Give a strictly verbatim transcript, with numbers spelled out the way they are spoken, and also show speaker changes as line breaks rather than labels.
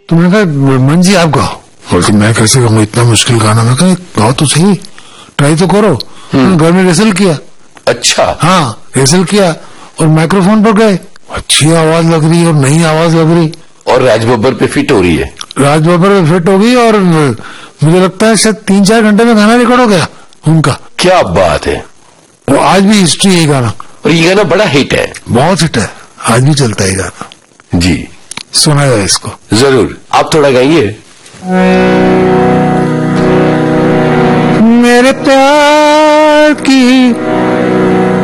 तो मैंने कहा मन जी आप गाओ। बोलते मैं कैसे गाऊंगा, इतना मुश्किल गाना। मैं कहा गाओ तो सही, ट्राई तो करो। घर में रिहर्सल किया।
अच्छा।
हाँ, रिहर्सल किया और माइक्रोफोन पर गए। अच्छी आवाज लग रही है और नई आवाज लग रही,
और राज बब्बर पे फिट हो रही है।
राज बब्बर पे फिट हो गई और मुझे लगता है शायद तीन चार घंटे में गाना रिकॉर्ड हो गया उनका।
क्या बात है।
वो आज भी हिस्ट्री है गाना,
और ये गाना बड़ा हिट है।
बहुत हिट है, आज भी चलता है गाना
जी।
सुना जाए इसको।
जरूर, आप थोड़ा गाइए।
मेरे प्यार की